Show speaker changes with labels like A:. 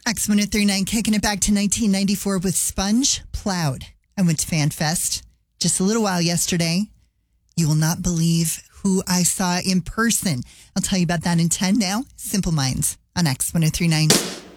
A: X1039 kicking it back to 1994 with Sponge Plowed. I went to FanFest just a little while yesterday. You will not believe who I saw in person. I'll tell you about that in 10 now. Simple Minds on X1039.